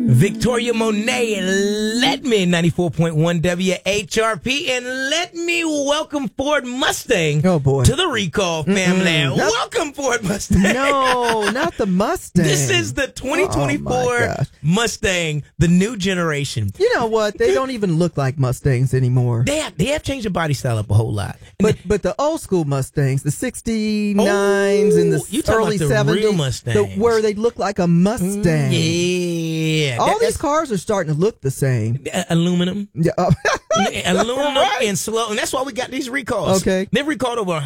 Victoria Monet, let me 94.1 WHRP, and let me welcome Ford Mustang to the Recall family. Welcome Ford Mustang. No, not the Mustang. This is the 2024 Mustang, the new generation. You know what? They don't even look like Mustangs anymore. They have changed the body style up a whole lot. But the old school Mustangs, the 69s and the early 70s, real Mustangs. where they look like a Mustang. Yeah. All these cars are starting to look the same. Aluminum. Yeah. Aluminum and slow. And that's why we got these recalls. Okay. They've recalled over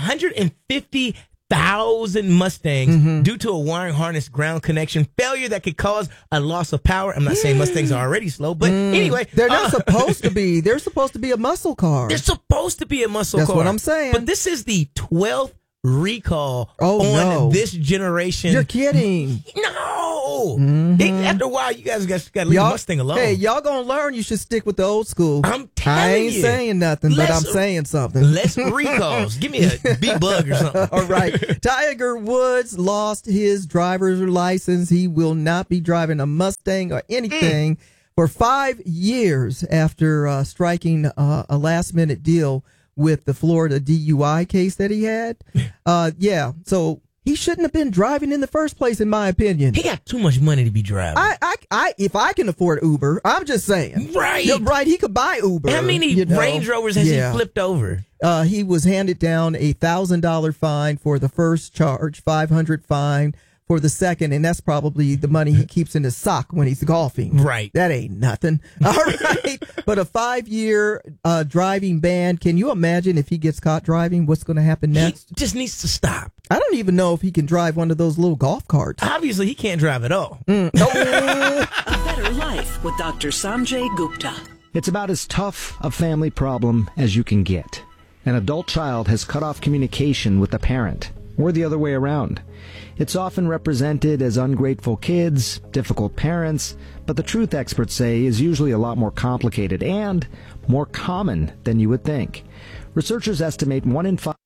150,000 Mustangs due to a wiring harness ground connection failure that could cause a loss of power. I'm not saying Mustangs are already slow, but anyway. They're not supposed to be. They're supposed to be a muscle car. They're supposed to be a muscle car. That's what I'm saying. But this is the 12th recall on this generation. You're kidding. No. After a while, you guys got to leave Mustang alone. Hey, y'all gonna learn you should stick with the old school. I'm telling I ain't you. saying nothing, but I'm saying something. Less recalls. Give me a B-bug or something. All right. Tiger Woods lost his driver's license. He will not be driving a Mustang or anything for 5 years after striking a last-minute deal with the Florida DUI case that he had. So he shouldn't have been driving in the first place, in my opinion. He got too much money to be driving. If I can afford Uber, I'm just saying. Right. Right, he could buy Uber. How many Range Rovers has he flipped over? He was handed down a $1,000 fine for the first charge, $500 fine for the second, and that's probably the money he keeps in his sock when he's golfing. Right. That ain't nothing. All right. But a 5-year driving ban. Can you imagine if he gets caught driving, what's going to happen next? He just needs to stop. I don't even know if he can drive one of those little golf carts. Obviously, he can't drive at all. A Better Life with Dr. Sanjay Gupta. It's about as tough a family problem as you can get. An adult child has cut off communication with a parent, or the other way around. It's often represented as ungrateful kids, difficult parents, but the truth, experts say, is usually a lot more complicated and more common than you would think. Researchers estimate 1 in 5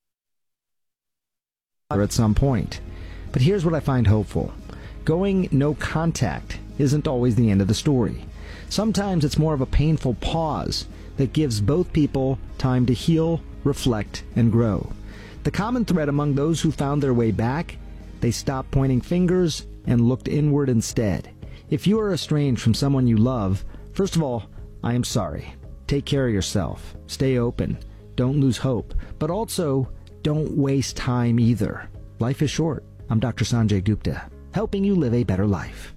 at some point. But here's what I find hopeful. Going no contact isn't always the end of the story. Sometimes it's more of a painful pause that gives both people time to heal, reflect, and grow. The common thread among those who found their way back: they stopped pointing fingers and looked inward instead. If you are estranged from someone you love, first of all, I am sorry. Take care of yourself. Stay open. Don't lose hope. But also, don't waste time either. Life is short. I'm Dr. Sanjay Gupta, helping you live a better life.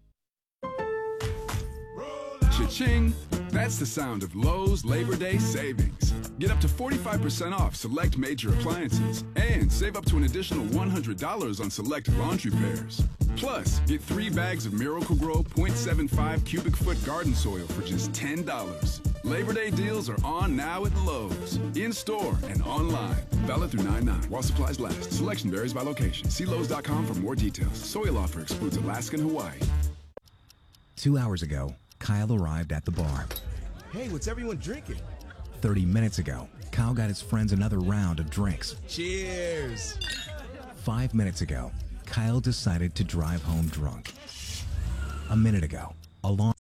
Cha-ching! That's the sound of Lowe's Labor Day savings. Get up to 45% off select major appliances and save up to an additional $100 on select laundry pairs. Plus, get 3 bags of Miracle-Gro 0.75 cubic foot garden soil for just $10. Labor Day deals are on now at Lowe's, in-store and online. Valid through 9/9 while supplies last. Selection varies by location. See Lowe's.com for more details. Soil offer excludes Alaska and Hawaii. 2 hours ago, Kyle arrived at the bar. Hey, what's everyone drinking? 30 minutes ago, Kyle got his friends another round of drinks. Cheers! 5 minutes ago, Kyle decided to drive home drunk. A minute ago, along